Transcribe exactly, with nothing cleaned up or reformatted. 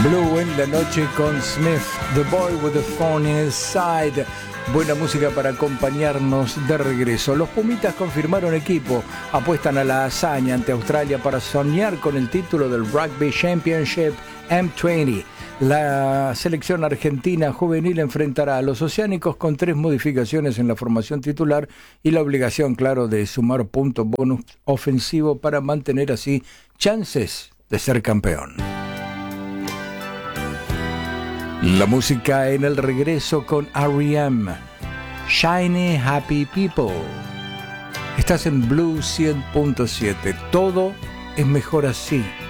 Blue en la noche con Smith, The Boy with the Phone in His Side. Buena música para acompañarnos de regreso. Los Pumitas confirmaron equipo, apuestan a la hazaña ante Australia para soñar con el título del Rugby Championship eme veinte. La selección argentina juvenil enfrentará a los oceánicos con tres modificaciones en la formación titular y la obligación, claro, de sumar puntos bonus ofensivo para mantener así chances de ser campeón. La música en el regreso con R E M, Shiny Happy People. Estás en Blue cien punto siete. Todo es mejor así.